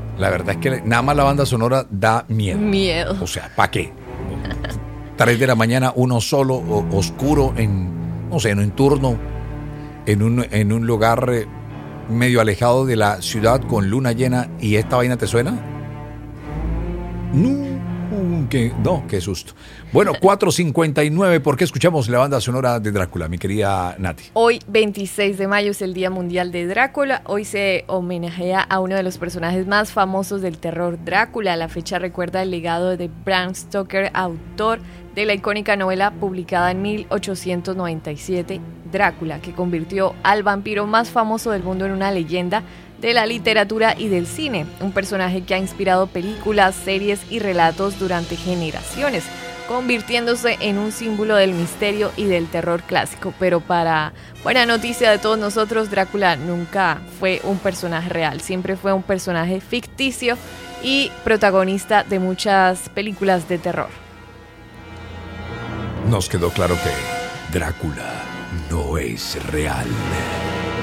La verdad es que nada más la banda sonora da miedo. Miedo. O sea, ¿para qué? 3 de la mañana, uno solo, oscuro, no sé, en un turno, en un lugar medio alejado de la ciudad con luna llena, ¿y esta vaina te suena? No, qué susto. Bueno, 4:59, ¿por qué escuchamos la banda sonora de Drácula, mi querida Nati? Hoy, 26 de mayo, es el Día Mundial de Drácula. Hoy se homenajea a uno de los personajes más famosos del terror, Drácula. La fecha recuerda el legado de Bram Stoker, autor de la icónica novela publicada en 1897, Drácula, que convirtió al vampiro más famoso del mundo en una leyenda de la literatura y del cine, un personaje que ha inspirado películas, series y relatos durante generaciones, convirtiéndose en un símbolo del misterio y del terror clásico. Pero para buena noticia de todos nosotros, Drácula nunca fue un personaje real, siempre fue un personaje ficticio y protagonista de muchas películas de terror. Nos quedó claro que Drácula no es real.